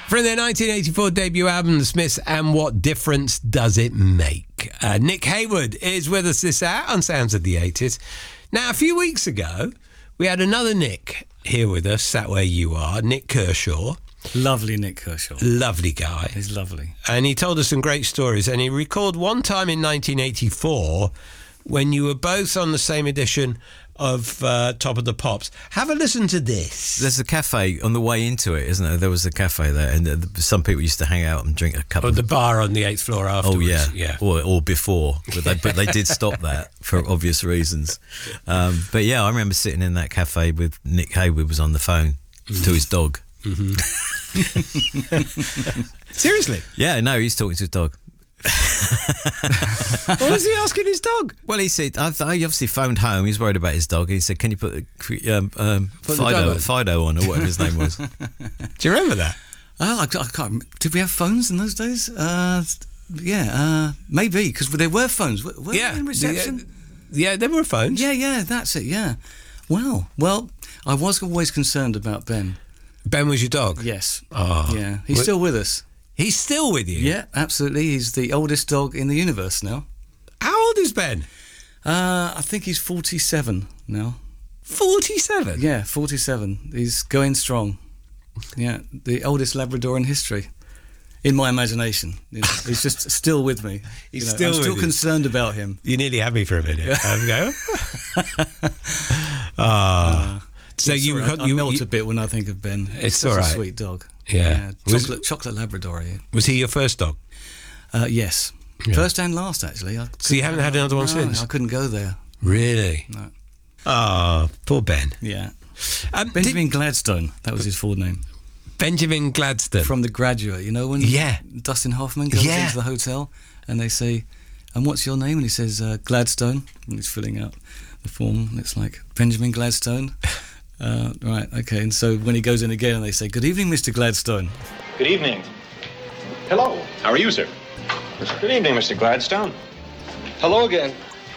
From their 1984 debut album, The Smiths, and What Difference Does It Make? Nick Haywood is with us this hour on Sounds of the 80s. Now, a few weeks ago, we had another Nick here with us, sat where you are, Nick Kershaw. Lovely Nick Kershaw. Lovely guy. He's lovely. And he told us some great stories. And he recalled one time in 1984 when you were both on the same edition of Top of the Pops. Have a listen to this. There's a cafe on the way into it, isn't there? There was a cafe there, and some people used to hang out and drink a cup of the bar on the 8th floor afterwards. Oh, yeah. Or before. But they did stop that for obvious reasons. But yeah, I remember sitting in that cafe with Nick Haywood was on the phone to his dog. Mm-hmm. Seriously? Yeah, no, he's talking to his dog. What was he asking his dog? Well, he said, I obviously phoned home. He was worried about his dog. He said, can you put Fido on, or whatever his name was? Do you remember that? I can't. Did we have phones in those days? Maybe, because there were phones. Were they in reception? Yeah, there were phones. Yeah, that's it, yeah. Well, I was always concerned about Ben. Ben was your dog? Yes. Oh. Yeah, he's still with us. He's still with you? Yeah, absolutely. He's the oldest dog in the universe now. How old is Ben? I think he's 47 now. 47? Yeah, 47. He's going strong. Yeah, the oldest Labrador in history. In my imagination. He's just still with me. I'm still concerned about him. You nearly had me for a minute. So I melt a bit when I think of Ben. It's all right. A sweet dog. Yeah. Chocolate Labrador. Yeah. Was he your first dog? Yes. Yeah. First and last, actually. So you haven't had another one since? I couldn't go there. Really? No. Oh, poor Ben. Yeah. Benjamin Gladstone, that was his full name. Benjamin Gladstone. From The Graduate, you know, when Dustin Hoffman goes into the hotel and they say, and what's your name? And he says, Gladstone. And he's filling out the form. And it's like, Benjamin Gladstone. Right, okay. And so when he goes in again and they say, good evening, Mr. Gladstone. Good evening. Hello. How are you, sir? Good evening, Mr. Gladstone. Hello again.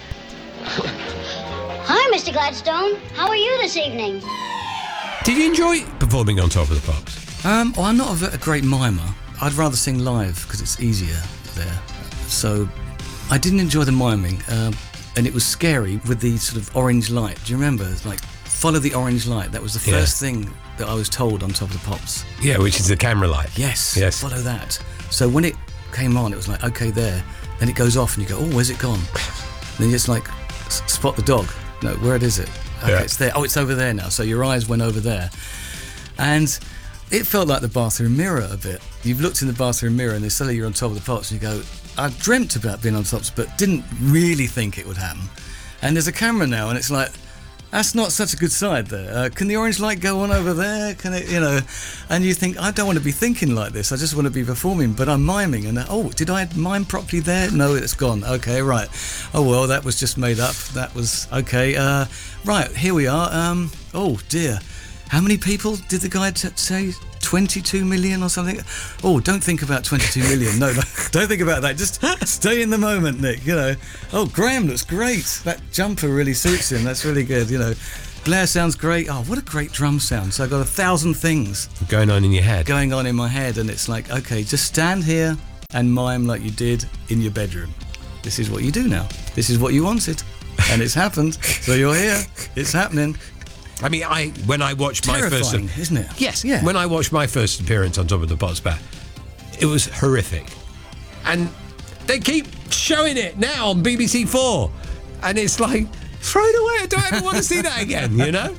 Hi, Mr. Gladstone. How are you this evening? Did you enjoy performing on Top of the Pops? Well, I'm not a great mimer. I'd rather sing live because it's easier there. So I didn't enjoy the miming. And it was scary with the sort of orange light. Do you remember? It's like, follow the orange light. That was the first thing that I was told on Top of the Pops. Yeah, which is the camera light. Yes. Follow that. So when it came on, it was like, okay, there. Then it goes off and you go, oh, where's it gone? Then you just like spot the dog. No, where is it? Okay, it's there. Oh, it's over there now. So your eyes went over there. And it felt like the bathroom mirror a bit. You've looked in the bathroom mirror and suddenly you're on Top of the Pops and you go, I dreamt about being on Tops but didn't really think it would happen. And there's a camera now and it's like, that's not such a good side there. Can the orange light go on over there? Can it, and you think, I don't want to be thinking like this. I just want to be performing, but I'm miming. And, did I mime properly there? No, it's gone. Okay, right. Oh, well, that was just made up. That was, okay. Right, here we are. Oh, dear. How many people did the guy say? 22 million or something? Oh, don't think about 22 million. No, don't think about that. Just stay in the moment, Nick, Oh, Graham looks great. That jumper really suits him. That's really good, Blair sounds great. Oh, what a great drum sound. So I've got 1,000 things going on in your head. Going on in my head, and it's like, okay, just stand here and mime like you did in your bedroom. This is what you do now. This is what you wanted. And it's happened. So you're here. It's happening. I mean, when I watched my first... Terrifying, isn't it? Yes, yeah. When I watched my first appearance on Top of the Pops back, it was horrific. And they keep showing it now on BBC 4. And it's like, throw it away. I don't ever want to see that again,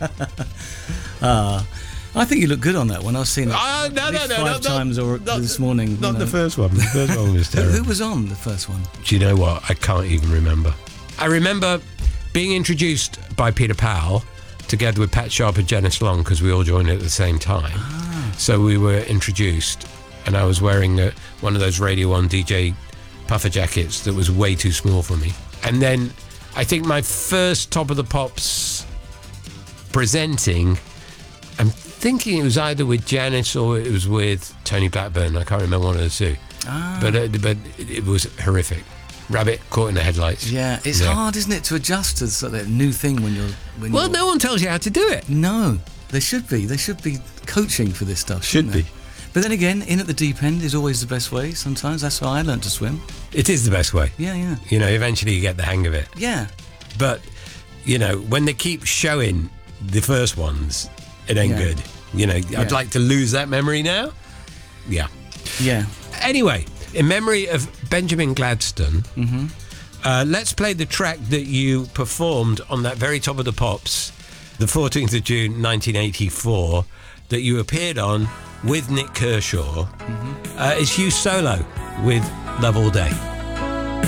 I think you look good on that one. I've seen it five times this morning. Not the first one. The first one was terrible. Who was on the first one? Do you know what? I can't even remember. I remember being introduced by Peter Powell together with Pat Sharp and Janice Long, because we all joined at the same time. So we were introduced, and I was wearing one of those Radio 1 DJ puffer jackets that was way too small for me. And then I think my first Top of the Pops presenting, I'm thinking it was either with Janice or it was with Tony Blackburn. I can't remember one of the two. But it was horrific. Rabbit caught in the headlights. Yeah, it's hard, isn't it, to adjust to sort of that new thing when you're... Well, no one tells you how to do it. No, there should be. They should be coaching for this stuff. Should be. But then again, in at the deep end is always the best way. Sometimes that's how I learned to swim. It is the best way. Yeah. You know, eventually you get the hang of it. Yeah. But, you know, when they keep showing the first ones, it ain't good. You know, I'd like to lose that memory now. Yeah. Yeah. Anyway, in memory of Benjamin Gladstone, let's play the track that you performed on that very Top of the Pops, the 14th of June 1984, that you appeared on with Nick Kershaw. It's you solo with Love All Day.